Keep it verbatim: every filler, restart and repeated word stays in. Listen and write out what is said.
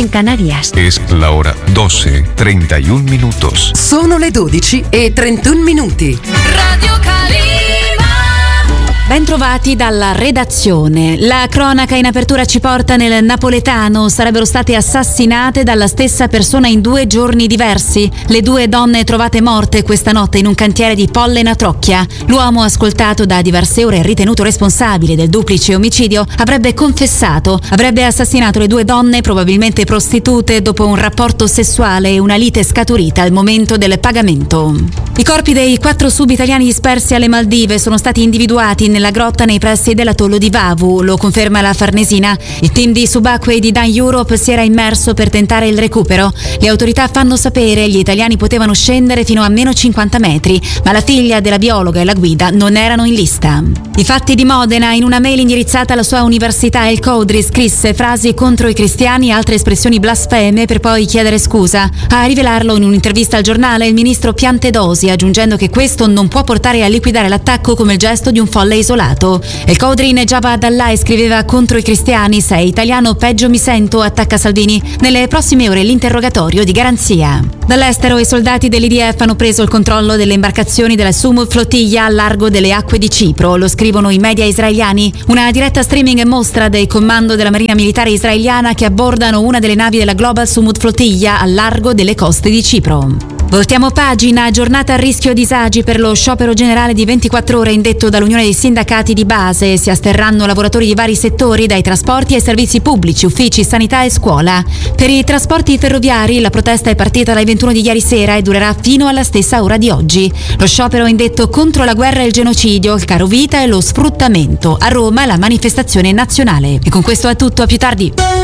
en Canarias. Es la hora doce, treinta y un minutos. Sono le dodici e trentuno minuti. Radio Calima. Bentrovati dalla redazione. La cronaca in apertura ci porta nel napoletano. Sarebbero state assassinate dalla stessa persona in due giorni diversi. Le due donne trovate morte questa notte in un cantiere di Pollena Trocchia. L'uomo, ascoltato da diverse ore e ritenuto responsabile del duplice omicidio, avrebbe confessato. Avrebbe assassinato le due donne, probabilmente prostitute, dopo un rapporto sessuale e una lite scaturita al momento del pagamento. I corpi dei quattro sub-italiani dispersi alle Maldive sono stati individuati nella grotta nei pressi dell'atollo di Vavu, lo conferma la Farnesina. Il team di subacquei di Dan Europe si era immerso per tentare il recupero. Le autorità fanno sapere gli italiani potevano scendere fino a meno cinquanta metri, ma la figlia della biologa e la guida non erano in lista. I fatti di Modena. In una mail indirizzata alla sua università, El Codri scrisse frasi contro i cristiani e altre espressioni blasfeme per poi chiedere scusa. A rivelarlo in un'intervista al giornale il ministro Piantedosi, aggiungendo che questo non può portare a liquidare l'attacco come il gesto di un folle isolato. El Codri inneggiava ad Allah e scriveva contro i cristiani: sei italiano peggio mi sento, attacca Salvini. Nelle prossime ore l'interrogatorio di garanzia. Dall'estero i soldati dell'I D F hanno preso il controllo delle imbarcazioni della Sumud Flottiglia al largo delle acque di Cipro, lo scrivono i media israeliani. Una diretta streaming mostra del comando della Marina Militare israeliana che abbordano una delle navi della Global Sumud Flottiglia al largo delle coste di Cipro. Voltiamo pagina. Giornata a rischio disagi per lo sciopero generale di ventiquattro ore indetto dall'Unione dei Sindacati di Base. Si asterranno lavoratori di vari settori, dai trasporti ai servizi pubblici, uffici, sanità e scuola. Per i trasporti ferroviari la protesta è partita alle ventuno di ieri sera e durerà fino alla stessa ora di oggi. Lo sciopero è indetto contro la guerra e il genocidio, il caro vita e lo sfruttamento. A Roma la manifestazione nazionale. E con questo è tutto, a più tardi.